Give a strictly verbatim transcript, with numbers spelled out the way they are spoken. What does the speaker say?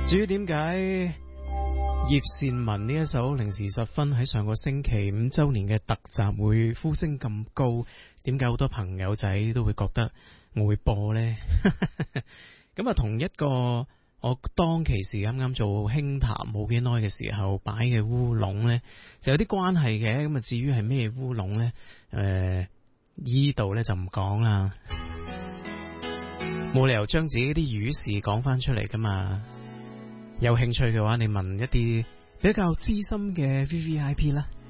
至於點解葉倩文呢一首零時十分喺上個星期五周年嘅特集會呼聲咁高，點解好多朋友仔都會覺得我會播呢？咁啊，同一個我當其時啱啱做輕談冇幾耐嘅時候擺嘅烏龍呢，就有啲關係嘅。咁啊，至於係咩烏龍呢？誒、呃，依度呢就唔講啦，冇理由將自己啲魚事講翻出嚟噶嘛。有興趣嘅話，你問一啲比較資深嘅 V V I P 啦。